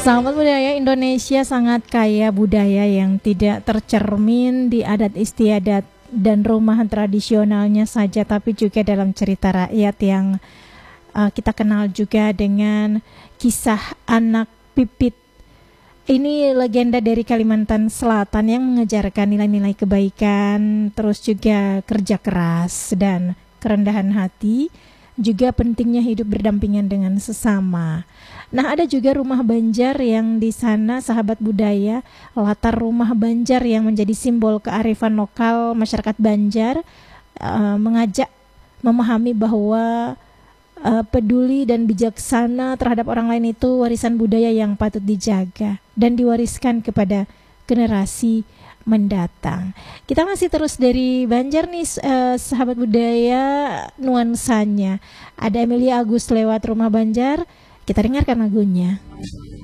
Sahabat budaya Indonesia sangat kaya budaya yang tidak tercermin di adat istiadat dan rumahan tradisionalnya saja, tapi juga dalam cerita rakyat yang kita kenal juga dengan kisah anak pipit. Ini legenda dari Kalimantan Selatan yang mengajarkan nilai-nilai kebaikan, terus juga kerja keras dan kerendahan hati, juga pentingnya hidup berdampingan dengan sesama. Nah, ada juga rumah Banjar yang di sana, sahabat budaya, latar rumah Banjar yang menjadi simbol kearifan lokal masyarakat Banjar, mengajak memahami bahwa peduli dan bijaksana terhadap orang lain itu warisan budaya yang patut dijaga dan diwariskan kepada generasi mendatang. Kita masih terus dari Banjar nih, sahabat budaya, nuansanya. Ada Emilia Agus lewat rumah Banjar. Kita dengarkan lagunya.